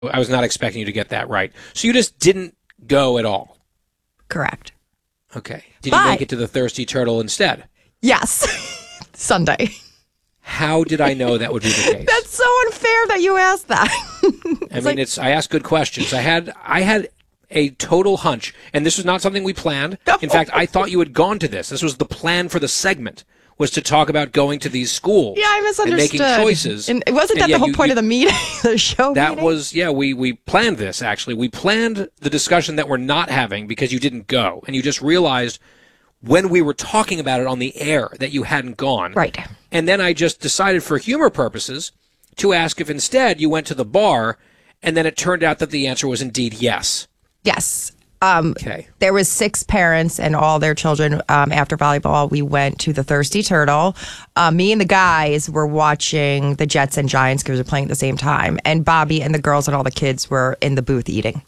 I was not expecting you to get that right. So you just didn't go at all? Correct. Okay. Did you make it to the Thirsty Turtle instead? Yes. Sunday. How did I know that would be the case? That's so unfair that you asked that. I ask good questions. I had a total hunch, and this was not something we planned. In fact, I thought you had gone to this. This was the plan for the segment, was to talk about going to these schools. Yeah, I misunderstood. And making choices. And wasn't that the whole point of the meeting, the show That meeting? was, we planned this, actually. We planned the discussion that we're not having because you didn't go, and you just realized when we were talking about it on the air that you hadn't gone. Right. And then I just decided for humor purposes to ask if instead you went to the bar, and then it turned out that the answer was indeed yes. Yes. Okay. There was 6 parents and all their children. After volleyball, we went to the Thirsty Turtle. Me and the guys were watching the Jets and Giants because we were playing at the same time. And Bobby and the girls and all the kids were in the booth eating.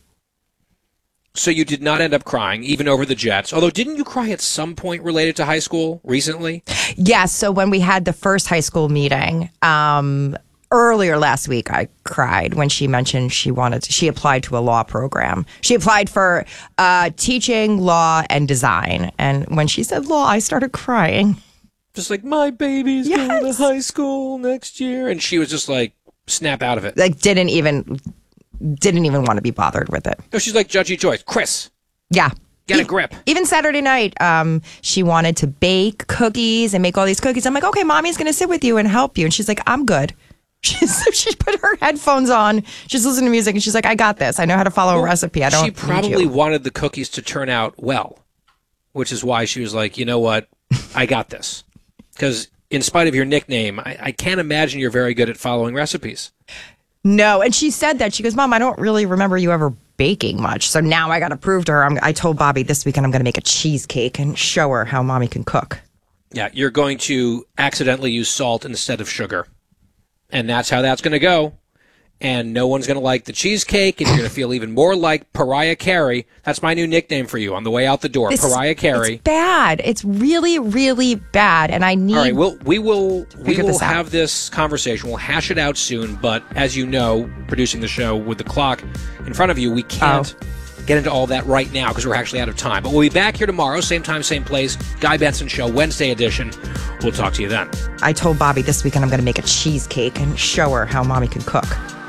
So you did not end up crying, even over the Jets. Although, didn't you cry at some point related to high school recently? Yes. So when we had the first high school meeting, earlier last week, I cried when she mentioned she applied to a law program. She applied for teaching, law, and design. And when she said law, I started crying. Just like, my baby's going to high school next year. And she was just like, snap out of it. Like, didn't even want to be bothered with it. No, she's like Judgy Joyce. Chris. Yeah. Get a grip. Even Saturday night, she wanted to bake cookies and make all these cookies. I'm like, okay, mommy's going to sit with you and help you. And she's like, I'm good. She put her headphones on. She's listening to music, and she's like, I got this. I know how to follow a recipe. She probably wanted the cookies to turn out well, which is why she was like, you know what? I got this. Because in spite of your nickname, I can't imagine you're very good at following recipes. No, and she said that. She goes, Mom, I don't really remember you ever baking much. So now I got to prove to her. I told Bobby this weekend I'm going to make a cheesecake and show her how Mommy can cook. Yeah, you're going to accidentally use salt instead of sugar. And that's how that's going to go. And no one's going to like the cheesecake, and you're going to feel even more like Pariah Carey. That's my new nickname for you on the way out the door, Pariah Carey. It's bad. It's really, really bad, and I need. All right, we will have this conversation. We'll hash it out soon. But as you know, producing the show with the clock in front of you, we can't get into all that right now because we're actually out of time. But we'll be back here tomorrow, same time, same place. Guy Benson Show, Wednesday edition. We'll talk to you then. I told Bobby this weekend I'm going to make a cheesecake and show her how Mommy can cook.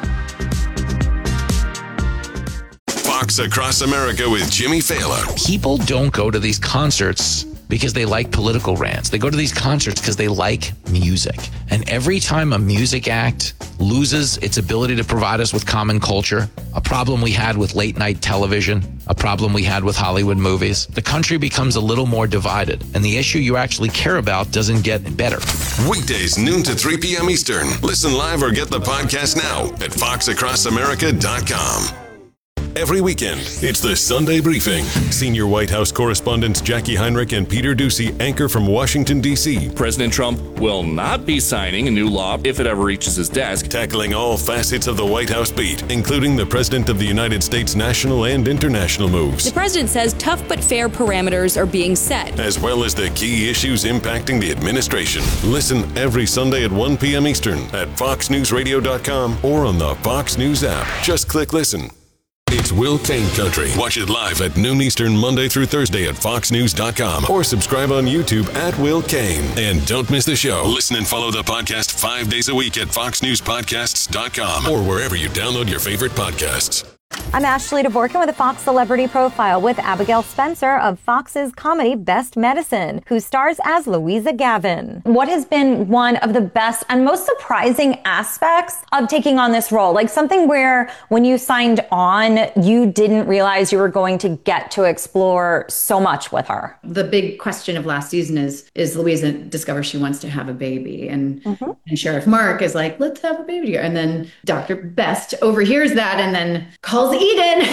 Fox Across America with Jimmy Fallon. People don't go to these concerts because they like political rants. They go to these concerts because they like music. And every time a music act loses its ability to provide us with common culture, a problem we had with late night television, a problem we had with Hollywood movies, the country becomes a little more divided. And the issue you actually care about doesn't get better. Weekdays, noon to 3 p.m. Eastern. Listen live or get the podcast now at foxacrossamerica.com. Every weekend, it's the Sunday Briefing. Senior White House correspondents Jackie Heinrich and Peter Doocy anchor from Washington, D.C. President Trump will not be signing a new law if it ever reaches his desk. Tackling all facets of the White House beat, including the President of the United States' national and international moves. The president says tough but fair parameters are being set, as well as the key issues impacting the administration. Listen every Sunday at 1 p.m. Eastern at foxnewsradio.com or on the Fox News app. Just click listen. It's Will Kane Country. Watch it live at noon Eastern, Monday through Thursday at foxnews.com or subscribe on YouTube at Will Kane. And don't miss the show. Listen and follow the podcast 5 days a week at foxnewspodcasts.com or wherever you download your favorite podcasts. I'm Ashley Dvorkin with a Fox Celebrity Profile with Abigail Spencer of Fox's comedy Best Medicine, who stars as Louisa Gavin. What has been one of the best and most surprising aspects of taking on this role? Like something where when you signed on, you didn't realize you were going to get to explore so much with her. The big question of last season is Louisa discovers she wants to have a baby, and Sheriff Mark is like, let's have a baby together. And then Dr. Best overhears that and then calls Eden.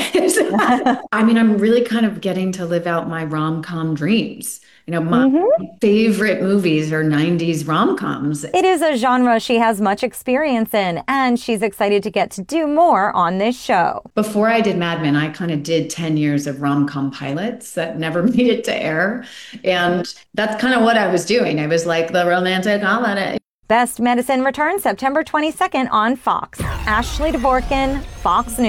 I mean, I'm really kind of getting to live out my rom-com dreams. You know, my favorite movies are 90s rom-coms. It is a genre she has much experience in, and she's excited to get to do more on this show. Before I did Mad Men, I kind of did 10 years of rom-com pilots that never made it to air. And that's kind of what I was doing. I was like the romantic comedy. Best Medicine returns September 22nd on Fox. Ashley Dvorkin, Fox News.